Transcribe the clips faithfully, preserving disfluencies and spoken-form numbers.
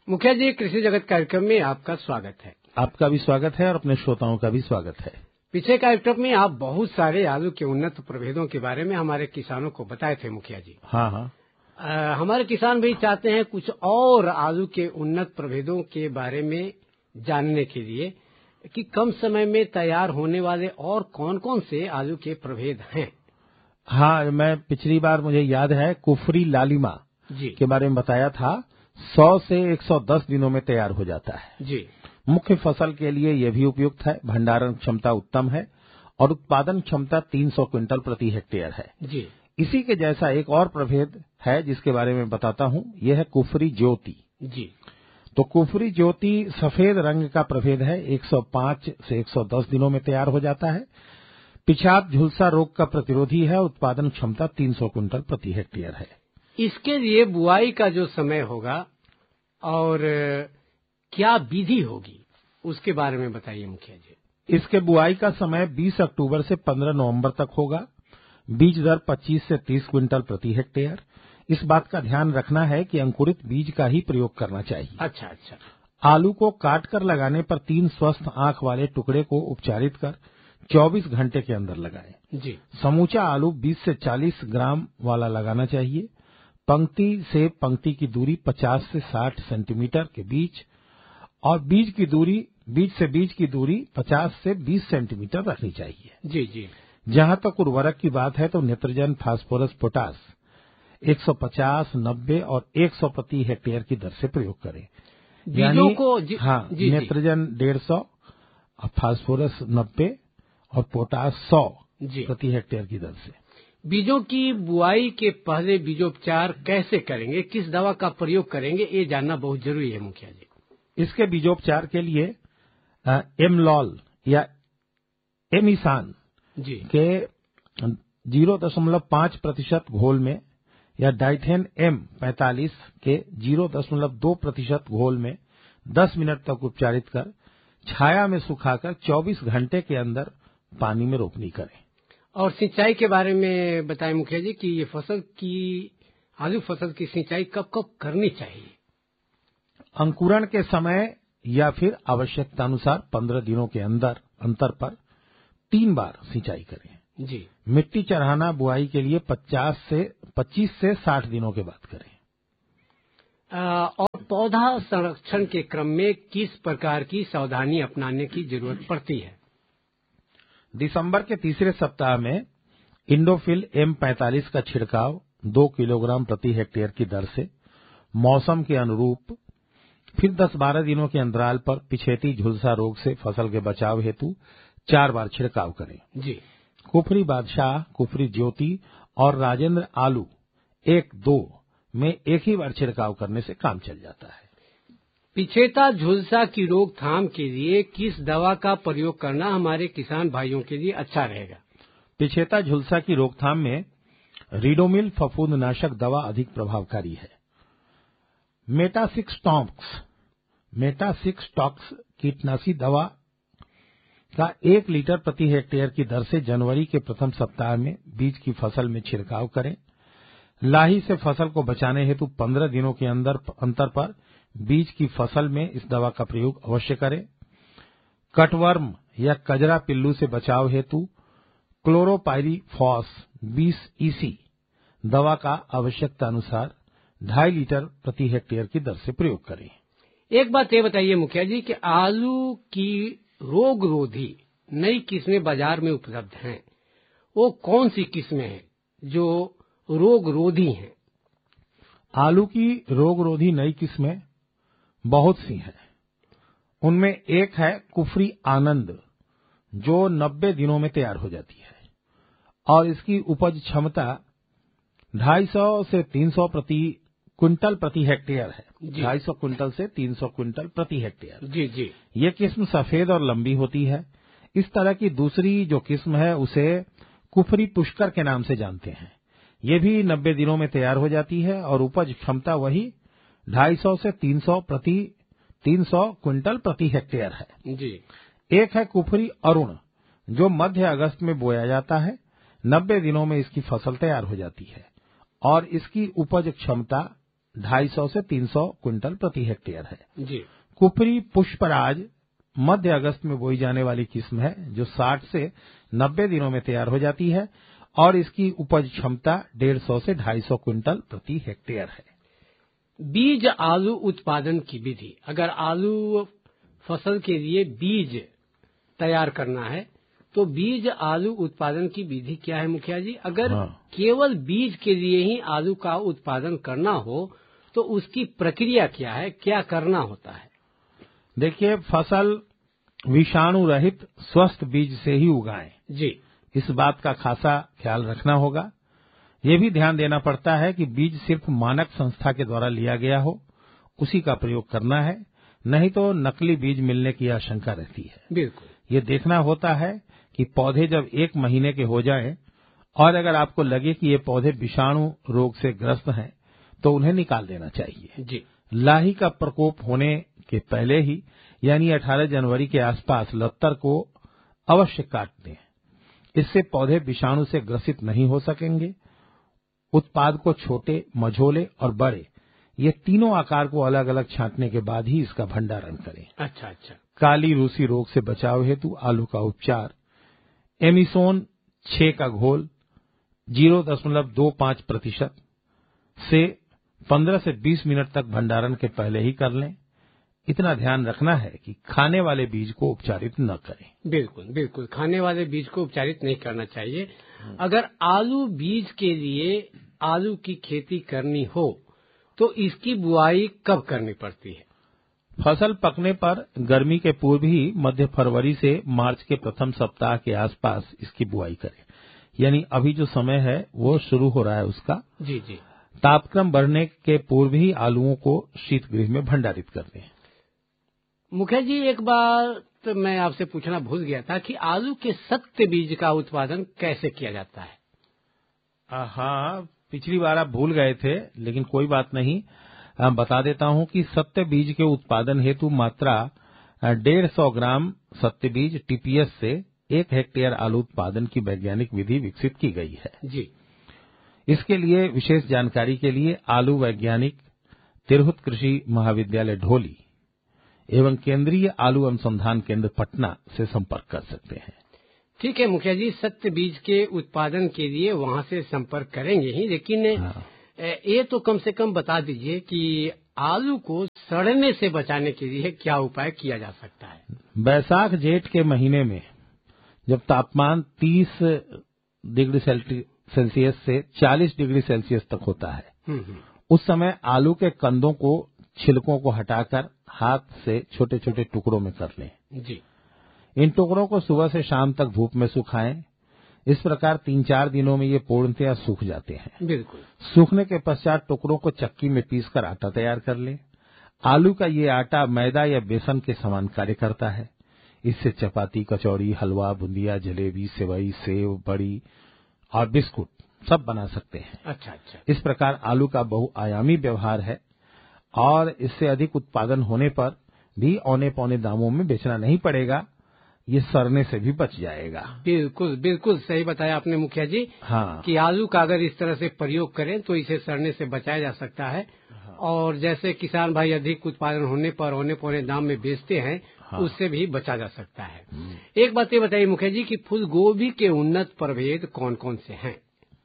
मुखिया जी, कृषि जगत कार्यक्रम में आपका स्वागत है। आपका भी स्वागत है और अपने श्रोताओं का भी स्वागत है। पिछले कार्यक्रम में आप बहुत सारे आलू के उन्नत प्रभेदों के बारे में हमारे किसानों को बताए थे मुखिया जी। हाँ हाँ आ, हमारे किसान भी चाहते हैं कुछ और आलू के उन्नत प्रभेदों के बारे में जानने के लिए कि कम समय में तैयार होने वाले और कौन कौन से आलू के प्रभेद हैं। हाँ, मैं पिछली बार मुझे याद है कुफरी लालिमा जी के बारे में बताया था। सौ से एक सौ दस दिनों में तैयार हो जाता है जी। मुख्य फसल के लिए यह भी उपयुक्त है। भंडारण क्षमता उत्तम है और उत्पादन क्षमता तीन सौ क्विंटल प्रति हेक्टेयर है जी। इसी के जैसा एक और प्रभेद है जिसके बारे में बताता हूँ, यह है कुफरी ज्योति जी। तो कुफरी ज्योति सफेद रंग का प्रभेद है। एक सौ पाँच से एक सौ दस दिनों में तैयार हो जाता है। पिछात झुलसा रोग का प्रतिरोधी है। उत्पादन क्षमता तीन सौ क्विंटल प्रति हेक्टेयर है। इसके लिए बुआई का जो समय होगा और क्या विधि होगी उसके बारे में बताइए मुखिया जी। इसके बुआई का समय बीस अक्टूबर से पंद्रह नवंबर तक होगा। बीज दर पच्चीस से तीस क्विंटल प्रति हेक्टेयर। इस बात का ध्यान रखना है कि अंकुरित बीज का ही प्रयोग करना चाहिए। अच्छा अच्छा। आलू को काट कर लगाने पर तीन स्वस्थ आंख वाले टुकड़े को उपचारित कर चौबीस घंटे के अंदर लगाएं। जी। समूचा आलू बीस से चालीस ग्राम वाला लगाना चाहिए। पंक्ति से पंक्ति की दूरी पचास से साठ सेंटीमीटर के बीच और बीज की दूरी बीज से बीज की दूरी पचास से बीस सेंटीमीटर रखनी चाहिए। जी जी। जहां तक उर्वरक की बात है तो नेत्रजन, फास्फोरस, पोटास एक सौ पचास, नब्बे और सौ प्रति हेक्टेयर की दर से प्रयोग करें। बीजों को जी, हाँ, जी, नेत्रजन डेढ़ सौ, फास्फोरस नब्बे और पोटास सौ प्रति हेक्टेयर की दर से। बीजों की बुआई के पहले बीजोपचार कैसे करेंगे, किस दवा का प्रयोग करेंगे, ये जानना बहुत जरूरी है मुखिया जी। इसके बीजोपचार के लिए एमलॉल या एमिसान जी के जीरो दशमलव पांच प्रतिशत घोल में या डाइथेन एम पैंतालीस के जीरो दशमलव दो प्रतिशत घोल में दस मिनट तक उपचारित कर छाया में सुखाकर चौबीस घंटे के अंदर पानी में रोपनी करें। और सिंचाई के बारे में बताएं मुखिया जी कि ये फसल की आलू फसल की सिंचाई कब कब करनी चाहिए। अंकुरण के समय या फिर आवश्यकतानुसार पंद्रह दिनों के अंदर अंतर पर तीन बार सिंचाई करें। जी। मिट्टी चढ़ाना बुआई के लिए पचास से पच्चीस से साठ दिनों के बाद करें। आ, और पौधा संरक्षण के क्रम में किस प्रकार की सावधानी अपनाने की जरूरत पड़ती है। दिसंबर के तीसरे सप्ताह में इंडोफिल एम पैंतालीस का छिड़काव दो किलोग्राम प्रति हेक्टेयर की दर से मौसम के अनुरूप फिर दस बारह दिनों के अंतराल पर पिछेती झुलसा रोग से फसल के बचाव हेतु चार बार छिड़काव करें। जी। कुफरी बादशाह, कुफरी ज्योति और राजेंद्र आलू एक दो में एक ही बार छिड़काव करने से काम चल जाता है। पिछेता झुलसा की रोकथाम के लिए किस दवा का प्रयोग करना हमारे किसान भाइयों के लिए अच्छा रहेगा। पिछेता झुलसा की रोकथाम में रिडोमिल फफूंदनाशक दवा अधिक प्रभावकारी है। मेटासिक्सटॉक्स मेटासिक्सटॉक्स कीटनाशी दवा का एक लीटर प्रति हेक्टेयर की दर से जनवरी के प्रथम सप्ताह में बीज की फसल में छिड़काव करें। लाही से फसल को बचाने हेतु पंद्रह दिनों के अंदर अंतर पर बीज की फसल में इस दवा का प्रयोग अवश्य करें। कटवर्म या कजरा पिल्लू से बचाव हेतु क्लोरोपाइरीफॉस बीस ईसी दवा का आवश्यकता अनुसार ढाई लीटर प्रति हेक्टेयर की दर से प्रयोग करें। एक बात ये बताइए मुखिया जी कि आलू की रोग रोधी नई किस्में बाजार में उपलब्ध हैं, वो कौन सी किस्में हैं जो रोग रोधी हैं। आलू की रोग रोधी नई किस्में बहुत सी हैं। उनमें एक है कुफरी आनंद जो नब्बे दिनों में तैयार हो जाती है और इसकी उपज क्षमता ढाई सौ से तीन सौ प्रति क्विंटल प्रति हेक्टेयर है। ढाई सौ क्विंटल से तीन सौ क्विंटल प्रति हेक्टेयर। जी जी। ये किस्म सफेद और लंबी होती है। इस तरह की दूसरी जो किस्म है उसे कुफरी पुष्कर के नाम से जानते हैं। ये भी नब्बे दिनों में तैयार हो जाती है और उपज क्षमता वही ढाई सौ से तीन सौ प्रति तीन सौ क्विंटल प्रति हेक्टेयर है। जी। एक है कुफरी अरुण जो मध्य अगस्त में बोया जाता है। नब्बे दिनों में इसकी फसल तैयार हो जाती है और इसकी उपज क्षमता ढाई सौ से तीन सौ क्विंटल प्रति हेक्टेयर है। जी। कुफरी पुष्पराज मध्य अगस्त में बोई जाने वाली किस्म है जो साठ से नब्बे दिनों में तैयार हो जाती है और इसकी उपज क्षमता डेढ़ सौ से ढाई सौ क्विंटल प्रति हेक्टेयर है। बीज आलू उत्पादन की विधि, अगर आलू फसल के लिए बीज तैयार करना है तो बीज आलू उत्पादन की विधि क्या है मुखिया जी? अगर हाँ। केवल बीज के लिए ही आलू का उत्पादन करना हो तो उसकी प्रक्रिया क्या है, क्या करना होता है? देखिए, फसल विषाणु रहित स्वस्थ बीज से ही उगाएं। जी। इस बात का खासा ख्याल रखना होगा। ये भी ध्यान देना पड़ता है कि बीज सिर्फ मानक संस्था के द्वारा लिया गया हो, उसी का प्रयोग करना है, नहीं तो नकली बीज मिलने की आशंका रहती है। बिल्कुल। ये देखना होता है कि पौधे जब एक महीने के हो जाएं और अगर आपको लगे कि ये पौधे विषाणु रोग से ग्रस्त हैं तो उन्हें निकाल देना चाहिए। जी। लाही का प्रकोप होने के पहले ही यानी अठारह जनवरी के आसपास लत्तर को अवश्य काट दें। इससे पौधे विषाणु से ग्रसित नहीं हो सकेंगे। उत्पाद को छोटे, मझोले और बड़े ये तीनों आकार को अलग अलग छांटने के बाद ही इसका भंडारण करें। अच्छा अच्छा। काली रूसी रोग से बचाव हेतु आलू का उपचार, एमिसोन छह का घोल जीरो दशमलव दो पांच प्रतिशत से पंद्रह से बीस मिनट तक भंडारण के पहले ही कर लें। इतना ध्यान रखना है कि खाने वाले बीज को उपचारित न करें। बिल्कुल बिल्कुल, खाने वाले बीज को उपचारित नहीं करना चाहिए। अगर आलू बीज के लिए आलू की खेती करनी हो तो इसकी बुआई कब करनी पड़ती है? फसल पकने पर गर्मी के पूर्व ही मध्य फरवरी से मार्च के प्रथम सप्ताह के आसपास इसकी बुआई करें। यानी अभी जो समय है वो शुरू हो रहा है उसका। जी जी। तापक्रम बढ़ने के पूर्व ही आलूओं को शीत गृह में भंडारित कर दें। मुखिया जी, एक बार तो मैं आपसे पूछना भूल गया था कि आलू के सत्य बीज का उत्पादन कैसे किया जाता है? हाँ, पिछली बार आप भूल गए थे, लेकिन कोई बात नहीं, बता देता हूं कि सत्य बीज के उत्पादन हेतु मात्रा डेढ़ सौ ग्राम सत्य बीज टीपीएस से एक हेक्टेयर आलू उत्पादन की वैज्ञानिक विधि विकसित की गई है। जी। इसके लिए विशेष जानकारी के लिए आलू वैज्ञानिक तिरहुत कृषि महाविद्यालय ढोली एवं केंद्रीय आलू अनुसंधान केंद्र पटना से संपर्क कर सकते हैं। ठीक है मुखिया जी, सत्य बीज के उत्पादन के लिए वहां से संपर्क करेंगे ही, लेकिन हाँ। ये तो कम से कम बता दीजिए कि आलू को सड़ने से बचाने के लिए क्या उपाय किया जा सकता है? बैसाख जेठ के महीने में जब तापमान तीस डिग्री सेल्सियस से चालीस डिग्री सेल्सियस तक होता है, उस समय आलू के कंदों को, छिलकों को हटाकर हाथ से छोटे छोटे टुकड़ों में कर लें। जी। इन टुकड़ों को सुबह से शाम तक धूप में सुखाएं। इस प्रकार तीन चार दिनों में ये पूर्णतया सूख जाते हैं। बिल्कुल। सूखने के पश्चात टुकड़ों को चक्की में पीसकर आटा तैयार कर लें। आलू का ये आटा मैदा या बेसन के समान कार्य करता है। इससे चपाती, कचौड़ी, हलवा, बुंदिया, जलेबी, सेवई, सेव, बड़ी और बिस्कुट सब बना सकते हैं। अच्छा अच्छा। इस प्रकार आलू का बहुआयामी व्यवहार है और इससे अधिक उत्पादन होने पर भी औने पौने दामों में बेचना नहीं पड़ेगा। ये सड़ने से भी बच जाएगा। बिल्कुल बिल्कुल सही बताया आपने मुखिया जी। हाँ। कि आलू का अगर इस तरह से प्रयोग करें तो इसे सड़ने से बचाया जा सकता है। हाँ। और जैसे किसान भाई अधिक उत्पादन होने पर औने पौने दाम में बेचते हैं, हाँ। उससे भी बचा जा सकता है। एक बात ये बताइए मुखिया जी कि फूल गोभी के उन्नत प्रभेद कौन कौन से हैं?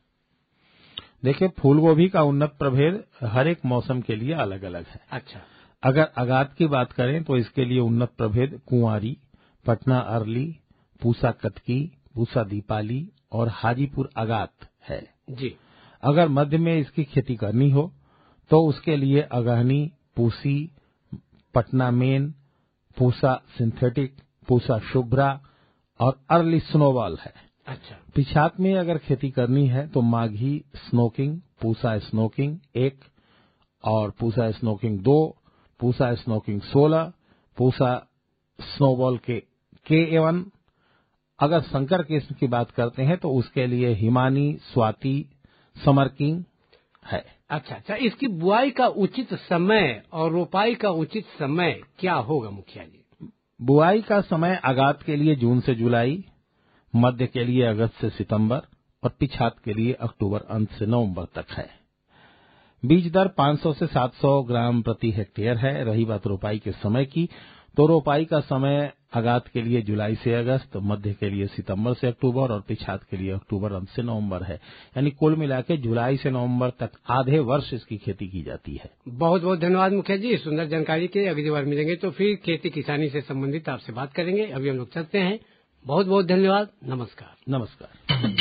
देखिए, फूल गोभी का उन्नत प्रभेद हर एक मौसम के लिए अलग अलग है। अच्छा। अगर आगात की बात करें तो इसके लिए उन्नत प्रभेद कुंवारी, पटना अरली, पूसा कतकी, पूसा दीपाली और हाजीपुर आगात है। जी। अगर मध्य में इसकी खेती करनी हो तो उसके लिए अगहनी, पूसी, पटना मेन, पूसा सिंथेटिक, पूसा शुभ्रा और अर्ली स्नोबॉल है। अच्छा। पिछात में अगर खेती करनी है तो माघी स्नोकिंग, पूसा स्नोकिंग एक और पूसा स्नोकिंग दो, पूसा स्नोकिंग सोलह, पूसा स्नोबॉल के के एवन। अगर संकर किस्म की बात करते हैं तो उसके लिए हिमानी, स्वाति, समर किंग है। अच्छा अच्छा। इसकी बुआई का उचित समय और रोपाई का उचित समय क्या होगा मुखिया जी? बुआई का समय आगात के लिए जून से जुलाई, मध्य के लिए अगस्त से सितंबर और पिछात के लिए अक्टूबर अंत से नवंबर तक है। बीज दर पाँच सौ से सात सौ ग्राम प्रति हेक्टेयर है। रही बात रोपाई के समय की, तो रोपाई का समय आगात के लिए जुलाई से अगस्त, मध्य के लिए सितंबर से अक्टूबर और पिछात के लिए अक्टूबर अंत से नवंबर है। यानी कुल मिला के जुलाई से नवंबर तक आधे वर्ष इसकी खेती की जाती है। बहुत बहुत धन्यवाद मुखिया जी, सुंदर जानकारी के। अगली बार मिलेंगे तो फिर खेती किसानी से संबंधित आपसे बात करेंगे। अभी हम लोग चलते हैं। बहुत बहुत धन्यवाद। नमस्कार। नमस्कार।